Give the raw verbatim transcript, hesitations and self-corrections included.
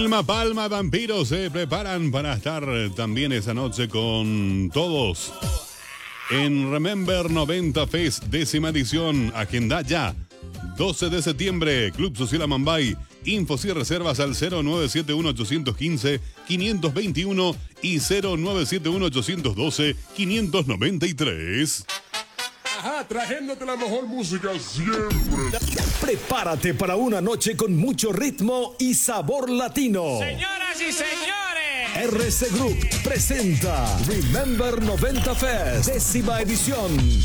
Palma, Palma, Vampiros se preparan para estar también esa noche con todos en Remember noventa Fest, décima edición. Agenda ya. doce de septiembre, Club Social Amambay. Infos y reservas al cero nueve siete uno, ocho uno cinco, cinco dos uno y cero nueve siete uno, ocho uno dos, cinco nueve tres. Ajá, trayéndote la mejor música siempre. Prepárate para una noche con mucho ritmo y sabor latino. Señoras y señores, R C Group presenta Remember noventa Fest, décima edición.